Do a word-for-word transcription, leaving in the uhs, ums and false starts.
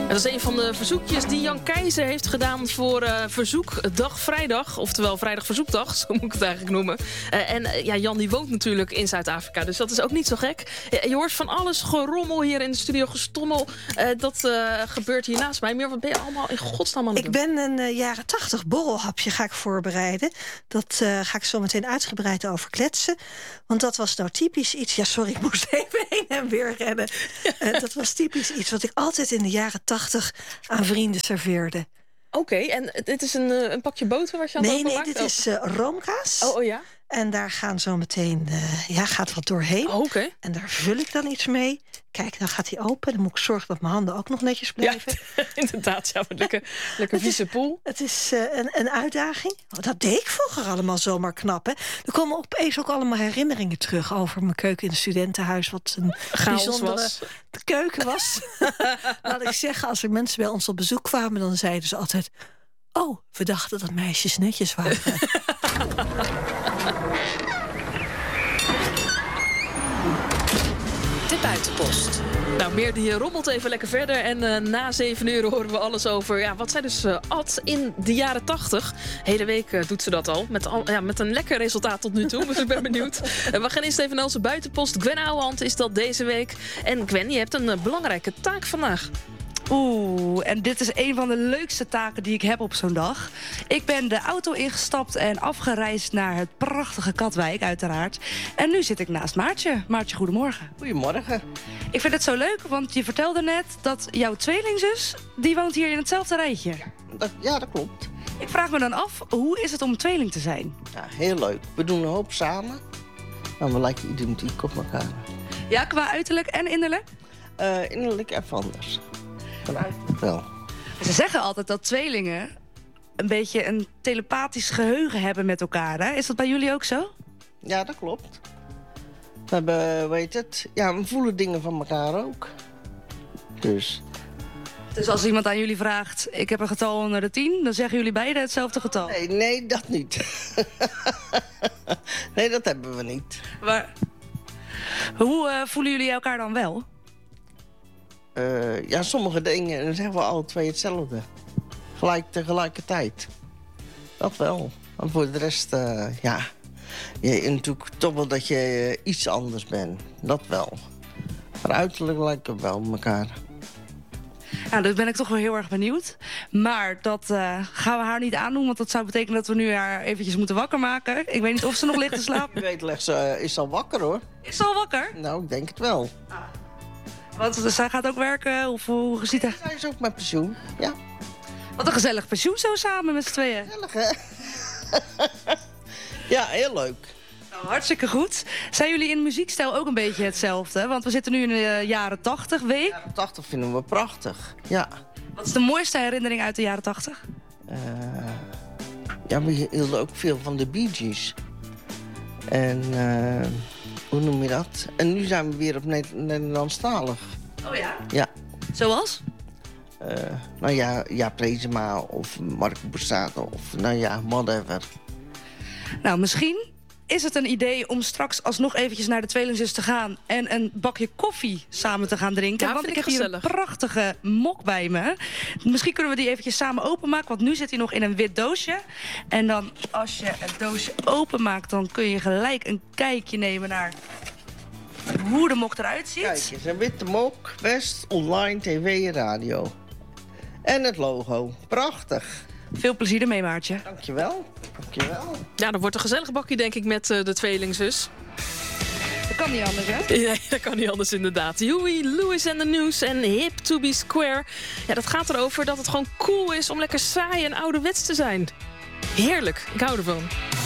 Dat is een van de verzoekjes die Jan Keizer heeft gedaan voor uh, Verzoekdag Vrijdag. Oftewel Vrijdag Verzoekdag, zo moet ik het eigenlijk noemen. Uh, en uh, ja, Jan die woont natuurlijk in Zuid-Afrika, dus dat is ook niet zo gek. Uh, je hoort van alles gerommel hier in de studio, gestommel. Uh, dat uh, gebeurt hier naast mij. Maar wat ben je allemaal in godsnaam aan het Ik doen? ben een uh, jaren tachtig borrelhapje ga ik voorbereiden. Dat uh, ga ik zo meteen uitgebreid over kletsen. Want dat was nou typisch iets... Ja, sorry, ik moest even heen en weer rennen. Uh, dat was typisch iets wat ik altijd in de jaren tachtig aan vrienden serveerde. Oké, okay, en dit is een, een pakje boter wat je aan het Nee, nee, maakt? dit oh. is uh, roomkaas. Oh, oh ja? En daar gaan zo meteen, uh, ja, gaat wat doorheen. Oh, okay. En daar vul ik dan iets mee. Kijk, dan gaat hij open. Dan moet ik zorgen dat mijn handen ook nog netjes blijven. Ja, inderdaad, ja, lekker, lekker vieze poel. Het is uh, een, een uitdaging. Oh, dat deed ik vroeger allemaal zomaar knap, hè. Er komen opeens ook allemaal herinneringen terug over mijn keuken in het studentenhuis. Wat een Chaos bijzondere was. De keuken was. Laat ik zeggen, als er mensen bij ons op bezoek kwamen, dan zeiden ze altijd: oh, we dachten dat meisjes netjes waren. De Buitenpost. Nou, meer die rommelt even lekker verder. En uh, na zeven uur horen we alles over ja, wat zij dus uh, at in de jaren tachtig. Hele week uh, doet ze dat al. Met, al, ja, met een lekker resultaat tot nu toe. Dus ik ben benieuwd. Uh, we gaan eerst even naar onze buitenpost. Gwen Ouwehand is dat deze week. En Gwen, je hebt een uh, belangrijke taak vandaag. Oeh, en dit is een van de leukste taken die ik heb op zo'n dag. Ik ben de auto ingestapt en afgereisd naar het prachtige Katwijk, uiteraard. En nu zit ik naast Maartje. Maartje, goedemorgen. Goedemorgen. Ik vind het zo leuk, want je vertelde net dat jouw tweelingzus, die woont hier in hetzelfde rijtje. Dat, ja, dat klopt. Ik vraag me dan af, hoe is het om tweeling te zijn? Ja, heel leuk. We doen een hoop samen. Nou, we lijken identiek op elkaar. Ja, qua uiterlijk en innerlijk? Uh, innerlijk even anders. Vanuit wel. Ze zeggen altijd dat tweelingen een beetje een telepathisch geheugen hebben met elkaar. Hè? Is dat bij jullie ook zo? Ja, dat klopt. We hebben, weet het, ja, we voelen dingen van elkaar ook. Dus. Dus als iemand aan jullie vraagt, ik heb een getal onder de tien, dan zeggen jullie beiden hetzelfde getal? Nee, nee, dat niet. Nee, dat hebben we niet. Maar hoe uh, voelen jullie elkaar dan wel? Uh, ja, sommige dingen dan zeggen we alle twee hetzelfde. Gelijk tegelijkertijd. Dat wel. Maar voor de rest, uh, ja... Je natuurlijk toch wel dat je uh, iets anders bent. Dat wel. Maar uiterlijk lijken we wel op elkaar. Nou, dus ben ik toch wel heel erg benieuwd. Maar dat uh, gaan we haar niet aandoen, want dat zou betekenen dat we nu haar eventjes moeten wakker maken. Ik weet niet of ze nog ligt te slapen. Je weet, leg ze, uh, is ze al wakker, hoor. Is ze al wakker? Nou, ik denk het wel. Ah. Want zij gaat ook werken, of hoe ziet het? Zij is ook met pensioen, ja. Wat een gezellig pensioen zo samen met z'n tweeën. Gezellig, hè? Ja, heel leuk. Nou, hartstikke goed. Zijn jullie in muziekstijl ook een beetje hetzelfde? Want we zitten nu in de jaren tachtig week. Jaren tachtig vinden we prachtig, ja. Wat is de mooiste herinnering uit de jaren tachtig? Uh, ja, we hielden ook veel van de Bee Gees. En... Uh, hoe noem je dat? En nu zijn we weer op Nederlandstalig. Oh ja? Ja. Zoals? Uh, nou ja, ja, Prezema of Marco Borsato of nou ja, whatever. Nou, misschien is het een idee om straks alsnog eventjes naar de tweelingzus te gaan en een bakje koffie samen te gaan drinken. Ja, want ik ik heb gezellig. hier een prachtige mok bij me. Misschien kunnen we die eventjes samen openmaken, want nu zit hij nog in een wit doosje. En dan, als je het doosje openmaakt, dan kun je gelijk een kijkje nemen naar hoe de mok eruit ziet. Kijk eens, een witte mok, West, online, tv, radio. En het logo. Prachtig. Veel plezier ermee, Maartje. Dankjewel. Dankjewel. Ja, dat wordt een gezellig bakje, denk ik, met uh, de tweelingzus. Dat kan niet anders, hè? Nee, dat kan niet anders inderdaad. Huey Lewis and the News en Hip to be Square. Ja, dat gaat erover dat het gewoon cool is om lekker saai en ouderwets te zijn. Heerlijk, ik hou ervan.